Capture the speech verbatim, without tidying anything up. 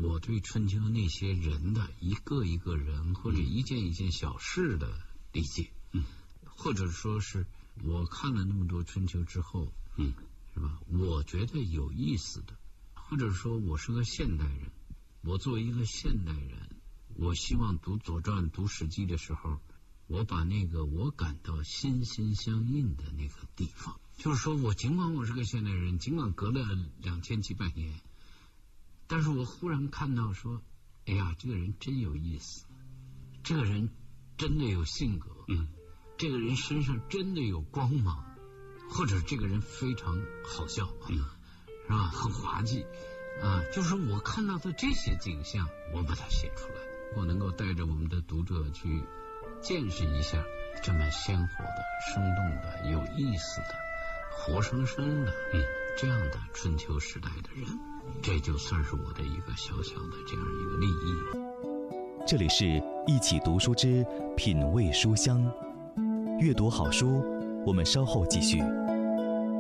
我对春秋那些人的一个一个人或者一件一件小事的理解，嗯，或者说是我看了那么多春秋之后，嗯，是吧？我觉得有意思的，或者说我是个现代人，我作为一个现代人，我希望读《左传》、读《史记》的时候，我把那个我感到心心相印的那个地方，就是说我尽管我是个现代人，尽管隔了两千几百年，但是我忽然看到说，哎呀，这个人真有意思，这个人真的有性格，嗯，这个人身上真的有光芒，或者这个人非常好笑，嗯，是吧？很滑稽啊，就是说我看到的这些景象，我把它写出来，我能够带着我们的读者去见识一下这么鲜活的、生动的、有意思的、活生生的，嗯，这样的春秋时代的人，这就算是我的一个小小的这样一个利益。 这里是一起读书之品味书香，阅读好书，我们稍后继续。